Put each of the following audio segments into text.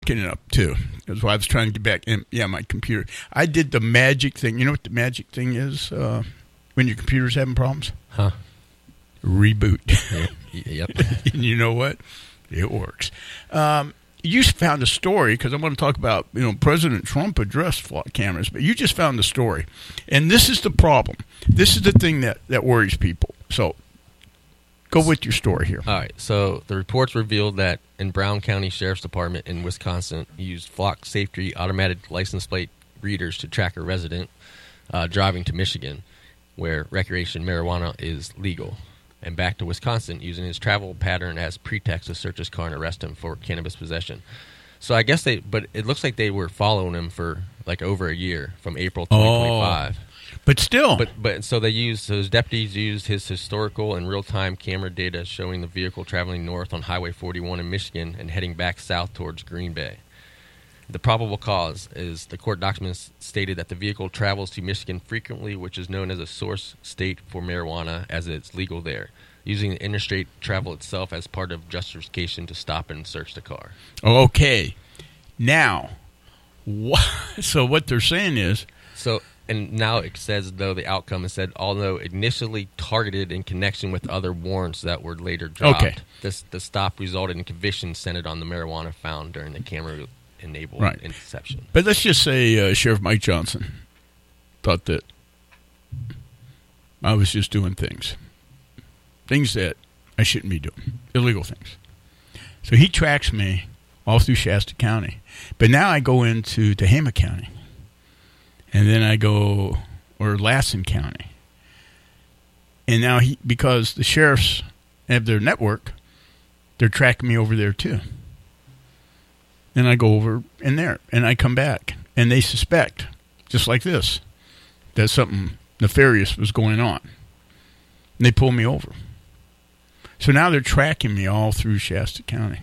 it up too. That's why I was trying to get back in. Yeah, my computer. I did the magic thing. You know what the magic thing is when your computer's having problems? Huh? Reboot. Yep. And you know what? It works. You found a story, because I want to talk about, President Trump addressed flock cameras, but you just found the story. And this is the problem. This is the thing that worries people. So go with your story here. All right. So the reports revealed that in Brown County Sheriff's Department in Wisconsin used flock safety automatic license plate readers to track a resident driving to Michigan, where recreation marijuana is legal, and back to Wisconsin using his travel pattern as pretext to search his car and arrest him for cannabis possession. So I guess but it looks like they were following him for like over a year, from April 2025. But still. But so his deputies used his historical and real-time camera data showing the vehicle traveling north on Highway 41 in Michigan and heading back south towards Green Bay. The probable cause is the court documents stated that the vehicle travels to Michigan frequently, which is known as a source state for marijuana, as it's legal there, using the interstate travel itself as part of justification to stop and search the car. Okay. Now, so what they're saying is... And now it says, though, the outcome is said, although initially targeted in connection with other warrants that were later dropped, the stop resulted in conviction centered on the marijuana found during the camera-enabled interception. But let's just say Sheriff Mike Johnson thought that I was just doing things that I shouldn't be doing, illegal things. So he tracks me all through Shasta County. But now I go into Tehama County. And then I go, or Lassen County. And now because the sheriffs have their network, they're tracking me over there too. And I go over in there, and I come back. And they suspect, just like this, that something nefarious was going on. And they pull me over. So now they're tracking me all through Shasta County.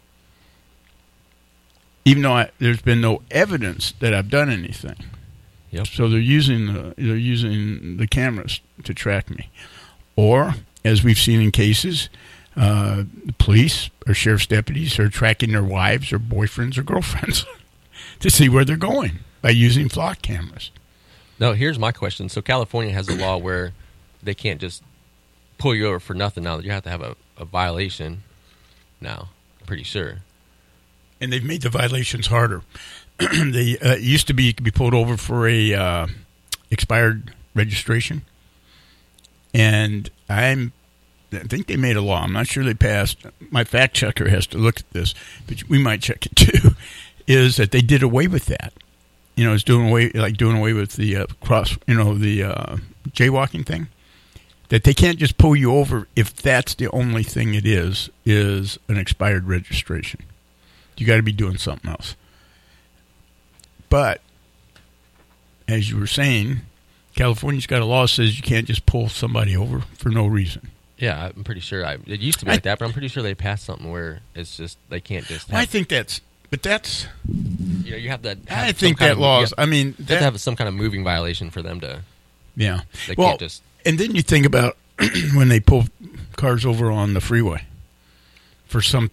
Even though there's been no evidence that I've done anything. Yep. So they're using the cameras to track me, or as we've seen in cases, the police or sheriff's deputies are tracking their wives or boyfriends or girlfriends to see where they're going by using flock cameras. No, here's my question. So California has a law where they can't just pull you over for nothing now. You have to have a violation now, I'm pretty sure. And they've made the violations harder. They used to be, you could be pulled over for a expired registration. And I think they made a law. I'm not sure they passed. My fact checker has to look at this, but we might check it too. Is that they did away with that? It's doing away with the the jaywalking thing. That they can't just pull you over if that's the only thing it is an expired registration. You got to be doing something else. But, as you were saying, California's got a law that says you can't just pull somebody over for no reason. Yeah, I'm pretty sure. It used to be like that, but I'm pretty sure they passed something where it's just they can't just. I think that's. You have to. I think that laws. You have to have some kind of moving violation for them to. Yeah. They can't just. And then you think about when they pull cars over on the freeway for something.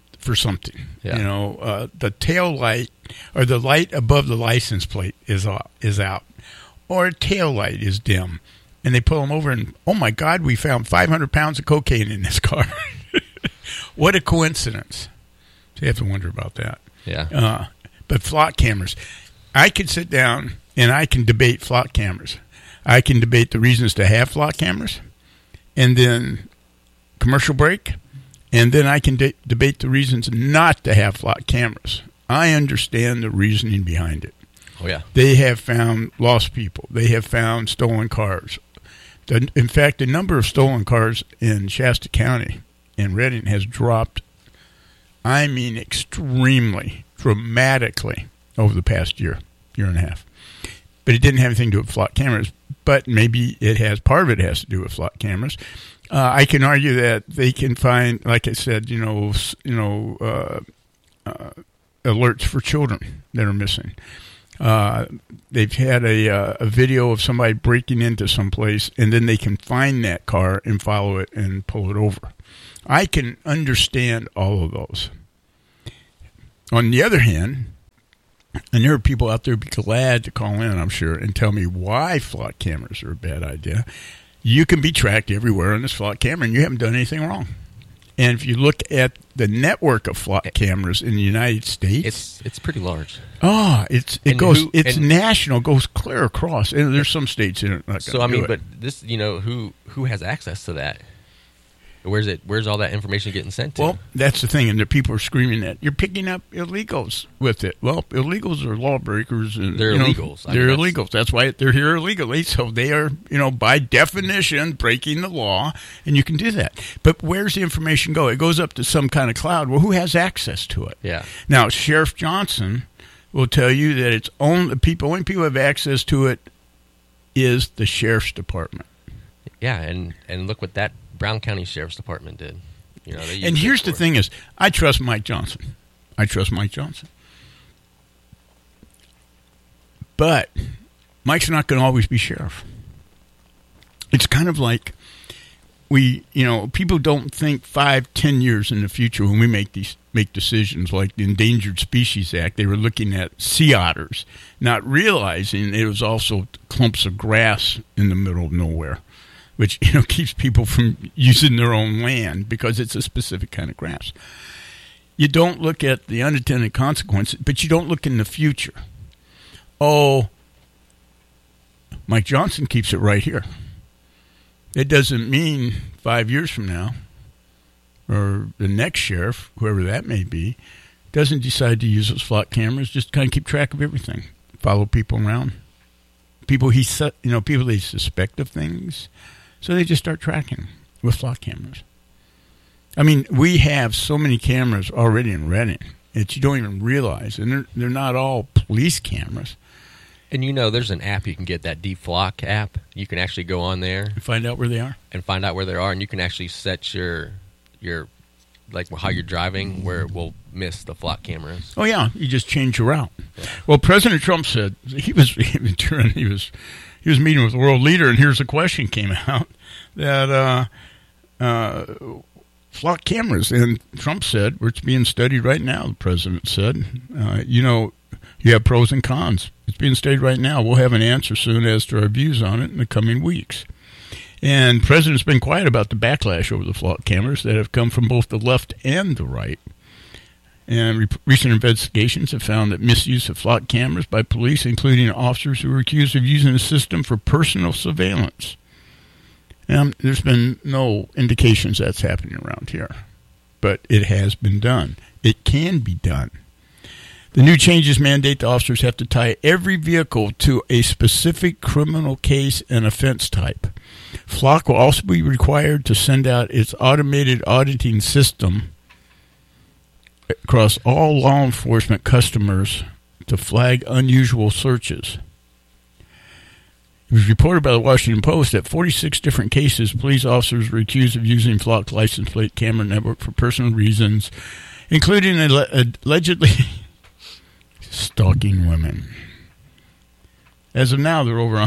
Yeah. The tail light or the light above the license plate is out, or a tail light is dim, and they pull them over, and oh my God, we found 500 pounds of cocaine in this car. What a coincidence! So you have to wonder about that. Yeah. But flock cameras, I could sit down and I can debate flock cameras. I can debate the reasons to have flock cameras, and then commercial break. And then I can debate the reasons not to have flock cameras. I understand the reasoning behind it. Oh, yeah. They have found lost people. They have found stolen cars. In fact, the number of stolen cars in Shasta County and Redding has dropped, extremely, dramatically over the past year and a half. But it didn't have anything to do with flock cameras. But maybe part of it has to do with flock cameras. I can argue that they can find, like I said, alerts for children that are missing. They've had a video of somebody breaking into someplace, and then they can find that car and follow it and pull it over. I can understand all of those. On the other hand, And there are people out there who'd be glad to call in, I'm sure, and tell me why flock cameras are a bad idea. You can be tracked everywhere on this flock camera, and you haven't done anything wrong. And if you look at the network of flock cameras in the United States, it's pretty large. Oh, it's national, goes clear across. And there's some states that are not so I mean, but this, who has access to that? Where's all that information getting sent to? Well, that's the thing, and the people are screaming that you're picking up illegals with it. Well, illegals are lawbreakers, and they're illegals. They're illegals. That's why they're here illegally. So they are, by definition, breaking the law, and you can do that. But where's the information go? It goes up to some kind of cloud. Well, who has access to it? Yeah. Now, Sheriff Johnson will tell you that it's only people who have access to it is the sheriff's department. Yeah, and look what that Brown County Sheriff's Department did. And here's the thing is, I trust Mike Johnson. But Mike's not going to always be sheriff. It's kind of like people don't think 5-10 years in the future when we make decisions like the Endangered Species Act. They were looking at sea otters, not realizing it was also clumps of grass in the middle of nowhere, which keeps people from using their own land because it's a specific kind of grass. You don't look at the unintended consequences, but you don't look in the future. Oh, Mike Johnson keeps it right here. It doesn't mean 5 years from now, or the next sheriff, whoever that may be, doesn't decide to use those flock cameras. Just kind of keep track of everything. Follow people around. People they suspect of things. So they just start tracking with flock cameras. I mean, we have so many cameras already in Redding that you don't even realize. And they're not all police cameras. And there's an app you can get, that DFlock app. You can actually go on there. And find out where they are. And you can actually set your like how you're driving where it will miss the flock cameras. Oh, yeah. You just change your route. Yeah. Well, President Trump said he was meeting with a world leader, and here's a question came out that flock cameras, and Trump said, it's being studied right now, the president said, you have pros and cons. It's being studied right now. We'll have an answer soon as to our views on it in the coming weeks. And the president's been quiet about the backlash over the flock cameras that have come from both the left and the right. And recent investigations have found that misuse of flock cameras by police, including officers who were accused of using the system for personal surveillance. And there's been no indications that's happening around here. But it has been done. It can be done. The new changes mandate the officers have to tie every vehicle to a specific criminal case and offense type. Flock will also be required to send out its automated auditing system across all law enforcement customers to flag unusual searches. It was reported by the Washington Post that 46 different cases police officers were accused of using Flock's license plate camera network for personal reasons, including allegedly stalking women. As of now, there are over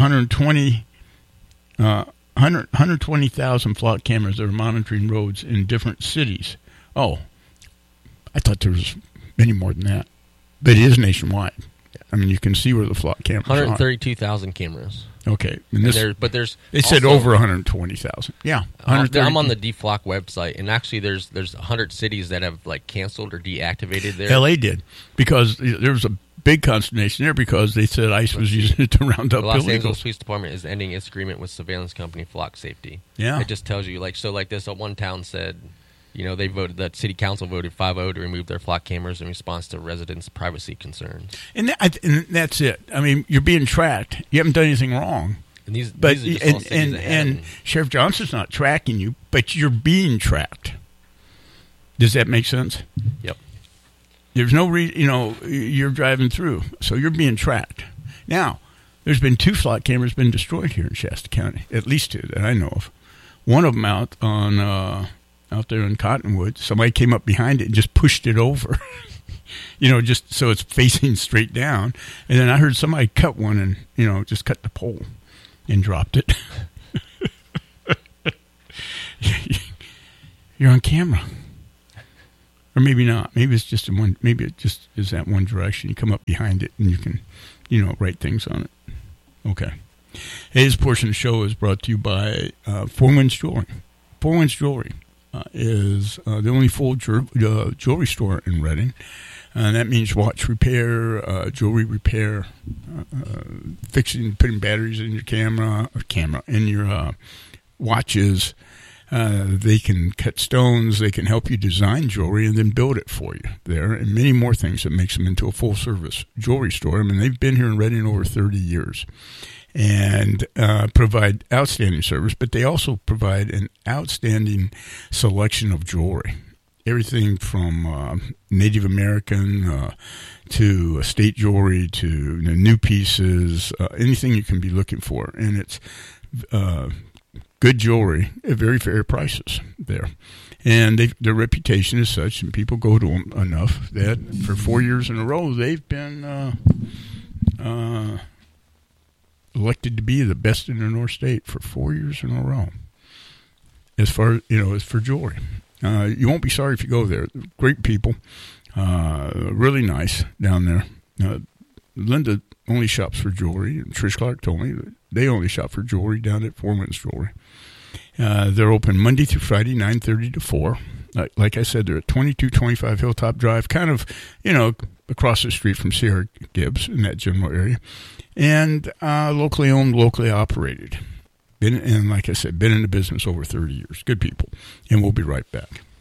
120,000 flock cameras that are monitoring roads in different cities. Oh, I thought there was many more than that. But it is nationwide. I mean, you can see where the flock cameras 132,000 cameras. Okay. They said over 120,000. Yeah. I'm on the DFlock website, and actually there's 100 cities that have canceled or deactivated their... L.A. did, because there was a big consternation there because they said ICE was using it to round up illegals. The Los Angeles Police Department is ending its agreement with surveillance company Flock Safety. Yeah. It just tells you, this one town said... they voted, that city council voted 5-0 to remove their flock cameras in response to residents' privacy concerns. And that's it. I mean, you're being tracked. You haven't done anything wrong. And these are just all cities that and Sheriff Johnson's not tracking you, but you're being tracked. Does that make sense? Yep. There's no reason, you're driving through, so you're being tracked. Now, there's been 2 flock cameras been destroyed here in Shasta County, at least 2 that I know of. One of them out there in Cottonwood, somebody came up behind it and just pushed it over, just so it's facing straight down. And then I heard somebody cut one and, just cut the pole and dropped it. You're on camera. Or maybe not. Maybe it's just in one. Maybe it just is that one direction. You come up behind it and you can, write things on it. Okay. Today's portion of the show is brought to you by Four Winds Jewelry. Four Winds Jewelry is the only full jewelry store in Redding. That means watch repair, jewelry repair, fixing, putting batteries in your in your watches. They can cut stones. They can help you design jewelry and then build it for you there, and many more things that makes them into a full-service jewelry store. I mean, they've been here in Redding over 30 years and provide outstanding service, but they also provide an outstanding selection of jewelry. Everything from Native American to estate jewelry to new pieces, anything you can be looking for. And it's good jewelry at very fair prices there. And their reputation is such, and people go to them enough, that for 4 years in a row, they've been elected to be the best in the North State for 4 years in a row. As far as for jewelry. You won't be sorry if you go there. Great people. Really nice down there. Linda only shops for jewelry. And Trish Clark told me that they only shop for jewelry down at Four Winds Jewelry. They're open Monday through Friday, 9:30 to 4. Like I said, they're at 2225 Hilltop Drive, kind of, across the street from Sierra Gibbs in that general area. And locally owned, locally operated. And like I said, been in the business over 30 years. Good people. And we'll be right back.